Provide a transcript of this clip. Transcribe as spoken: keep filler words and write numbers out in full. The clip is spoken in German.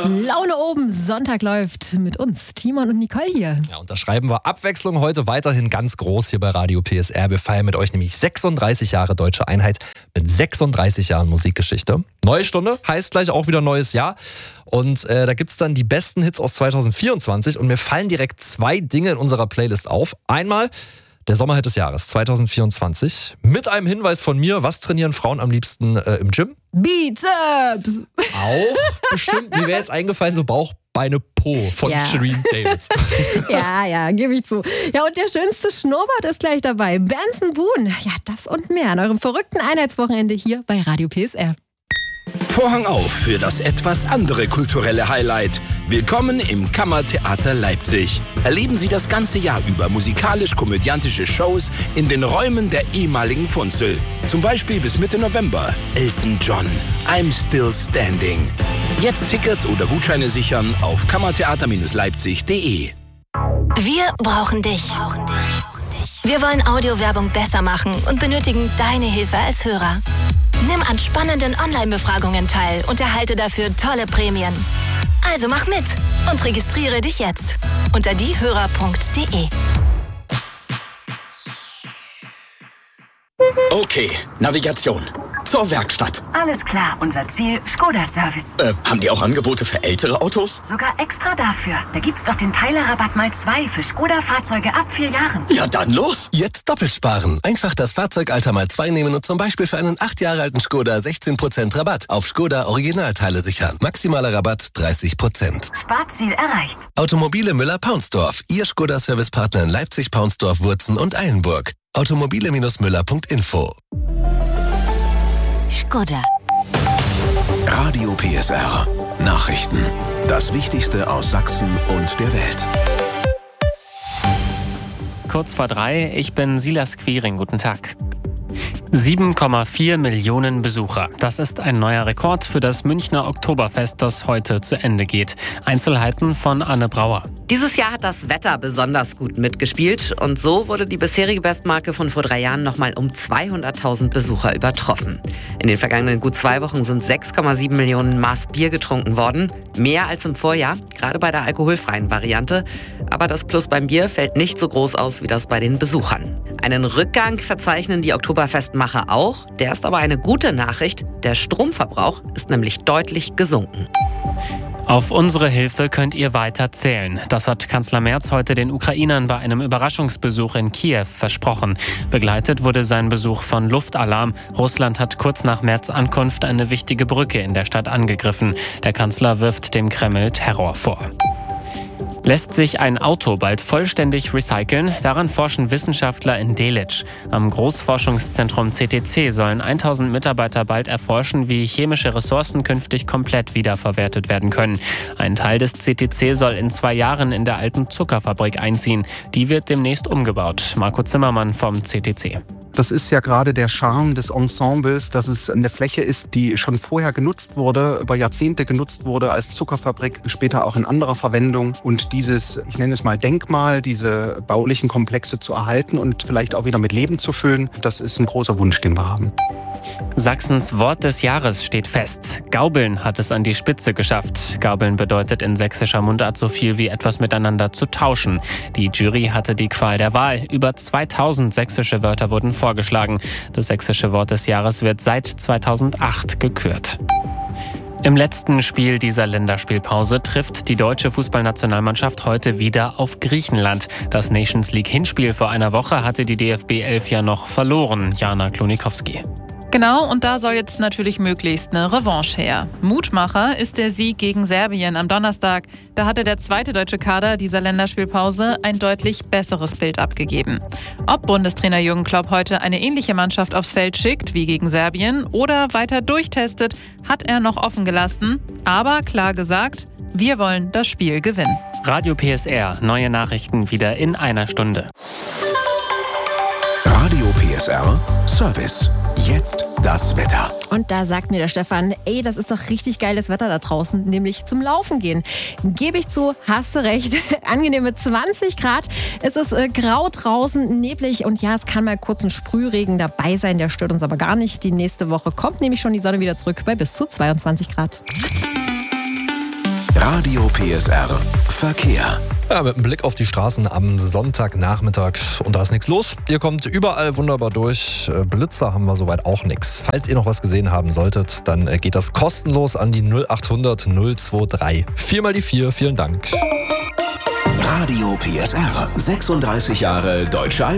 Laune oben, Sonntag läuft mit uns, Timon und Nicole hier. Ja, unterschreiben wir Abwechslung heute weiterhin ganz groß hier bei Radio P S R. Wir feiern mit euch nämlich sechsunddreißig Jahre Deutsche Einheit mit sechsunddreißig Jahren Musikgeschichte. Neue Stunde heißt gleich auch wieder neues Jahr. Und äh, da gibt's dann die besten Hits aus zweitausendvierundzwanzig und mir fallen direkt zwei Dinge in unserer Playlist auf. Einmal der Sommerhit des Jahres zweitausendvierundzwanzig mit einem Hinweis von mir, was trainieren Frauen am liebsten äh, im Gym? Bizeps! Auch bestimmt, mir wäre jetzt eingefallen, so Bauch, Beine, Po von Ja. Shireen David. Ja, ja, gebe ich zu. Ja, und der schönste Schnurrbart ist gleich dabei. Benson Boone. Ja, das und mehr an eurem verrückten Einheitswochenende hier bei Radio P S R. Vorhang auf für das etwas andere kulturelle Highlight. Willkommen im Kammertheater Leipzig. Erleben Sie das ganze Jahr über musikalisch-komödiantische Shows in den Räumen der ehemaligen Funzel. Zum Beispiel bis Mitte November Elton John, I'm Still Standing. Jetzt Tickets oder Gutscheine sichern auf kammertheater Leipzig punkt de. Wir brauchen dich. Wir wollen Audiowerbung besser machen und benötigen deine Hilfe als Hörer. Nimm an spannenden Online-Befragungen teil und erhalte dafür tolle Prämien. Also mach mit und registriere dich jetzt unter diehörer punkt de. Okay, Navigation. Zur Werkstatt. Alles klar, unser Ziel, Skoda-Service. Äh, haben die auch Angebote für ältere Autos? Sogar extra dafür. Da gibt's doch den Teilerrabatt mal zwei für Skoda-Fahrzeuge ab vier Jahren. Ja, dann los. Jetzt doppelt sparen. Einfach das Fahrzeugalter mal zwei nehmen und zum Beispiel für einen acht Jahre alten Skoda sechzehn Prozent Rabatt auf Skoda Originalteile sichern. Maximaler Rabatt dreißig Prozent. Sparziel erreicht. Automobile Müller-Paunsdorf. Ihr Skoda-Servicepartner in Leipzig, Paunsdorf, Wurzen und Eilenburg. Automobile Müller punkt info. Skoda. Radio P S R. Nachrichten. Das Wichtigste aus Sachsen und der Welt. Kurz vor drei, ich bin Silas Quiring, guten Tag. sieben Komma vier Millionen Besucher. Das ist ein neuer Rekord für das Münchner Oktoberfest, das heute zu Ende geht. Einzelheiten von Anne Brauer. Dieses Jahr hat das Wetter besonders gut mitgespielt und so wurde die bisherige Bestmarke von vor drei Jahren nochmal um zweihunderttausend Besucher übertroffen. In den vergangenen gut zwei Wochen sind sechs Komma sieben Millionen Maß Bier getrunken worden. Mehr als im Vorjahr, gerade bei der alkoholfreien Variante. Aber das Plus beim Bier fällt nicht so groß aus wie das bei den Besuchern. Einen Rückgang verzeichnen die Oktoberfestmacher auch. Der ist aber eine gute Nachricht. Der Stromverbrauch ist nämlich deutlich gesunken. Auf unsere Hilfe könnt ihr weiter zählen. Das hat Kanzler Merz heute den Ukrainern bei einem Überraschungsbesuch in Kiew versprochen. Begleitet wurde sein Besuch von Luftalarm. Russland hat kurz nach Merz' Ankunft eine wichtige Brücke in der Stadt angegriffen. Der Kanzler wirft dem Kreml Terror vor. Lässt sich ein Auto bald vollständig recyceln? Daran forschen Wissenschaftler in Delitzsch. Am Großforschungszentrum C T C sollen tausend Mitarbeiter bald erforschen, wie chemische Ressourcen künftig komplett wiederverwertet werden können. Ein Teil des C T C soll in zwei Jahren in der alten Zuckerfabrik einziehen. Die wird demnächst umgebaut. Marco Zimmermann vom C T C. Das ist ja gerade der Charme des Ensembles, dass es eine Fläche ist, die schon vorher genutzt wurde, über Jahrzehnte genutzt wurde als Zuckerfabrik, später auch in anderer Verwendung. Und dieses, ich nenne es mal Denkmal, diese baulichen Komplexe zu erhalten und vielleicht auch wieder mit Leben zu füllen, das ist ein großer Wunsch, den wir haben. Sachsens Wort des Jahres steht fest. Gaubeln hat es an die Spitze geschafft. Gaubeln bedeutet in sächsischer Mundart so viel wie etwas miteinander zu tauschen. Die Jury hatte die Qual der Wahl. Über zweitausend sächsische Wörter wurden vorgeschlagen. Das sächsische Wort des Jahres wird seit zweitausendacht gekürt. Im letzten Spiel dieser Länderspielpause trifft die deutsche Fußballnationalmannschaft heute wieder auf Griechenland. Das Nations League Hinspiel vor einer Woche hatte die D F B elf ja noch verloren. Jana Klonikowski. Genau, und da soll jetzt natürlich möglichst eine Revanche her. Mutmacher ist der Sieg gegen Serbien am Donnerstag. Da hatte der zweite deutsche Kader dieser Länderspielpause ein deutlich besseres Bild abgegeben. Ob Bundestrainer Jürgen Klopp heute eine ähnliche Mannschaft aufs Feld schickt wie gegen Serbien oder weiter durchtestet, hat er noch offen gelassen. Aber klar gesagt, wir wollen das Spiel gewinnen. Radio P S R, neue Nachrichten wieder in einer Stunde. Radio P S R Service. Jetzt das Wetter. Und da sagt mir der Stefan, ey, das ist doch richtig geiles Wetter da draußen, nämlich zum Laufen gehen. Gebe ich zu, hast du recht. Angenehme zwanzig Grad. Es ist äh, grau draußen, neblig und ja, es kann mal kurz ein Sprühregen dabei sein. Der stört uns aber gar nicht. Die nächste Woche kommt nämlich schon die Sonne wieder zurück bei bis zu zweiundzwanzig Grad. Radio P S R Verkehr. Ja, mit einem Blick auf die Straßen am Sonntagnachmittag. Und da ist nichts los. Ihr kommt überall wunderbar durch. Blitzer haben wir soweit auch nichts. Falls ihr noch was gesehen haben solltet, dann geht das kostenlos an die null acht hundert null zwei drei. Viermal die vier. Vielen Dank. Radio P S R. sechsunddreißig Jahre Deutsche